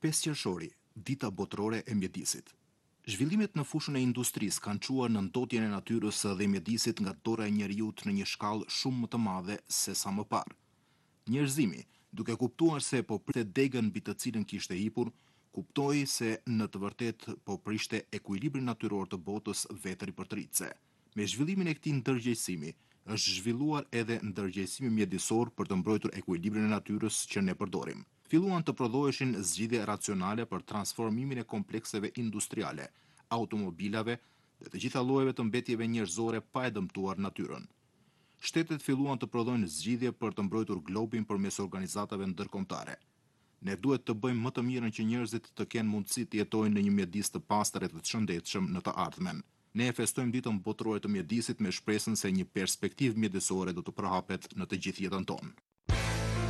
5 qershori, dita botërore e mjedisit. Zhvillimet në fushën e industrisë kanë çuar në ndotjen e natyrës dhe mjedisit nga dora e njerëzit në një shkallë shumë më të madhe se sa më parë. Njerëzimi, duke kuptuar se po pritet degën mbi të cilën kishte hipur, kuptoi se në të vërtetë po prishte ekuilibrin natyror të botës vetëri për të ritse. Me zhvillimin e këtij ndërgjegjësimi, është zhvilluar edhe ndërgjegjësimi mjedisor për të mbrojtur ekuilibrin e natyrës që ne përdorim. Filluan të prodhoheshin zgjidhje racionale për transformimin e komplekseve industriale, automobilave dhe të gjitha llojeve të mbetjeve njerëzore pa e dëmtuar natyrën. Shtetet filluan të prodhojnë zgjidhje për të mbrojtur globin përmes organizatave ndërkombëtare. Ne duhet të bëjmë më të mirën që njerëzit të kenë mundësi të jetojnë në një mjedis të pastër e të shëndetshëm në të ardhmen. Ne e festojmë ditën botërore të mjedisit me shpresën se një perspektivë mjedisore do të përhapet në të gjithë jetën tonë.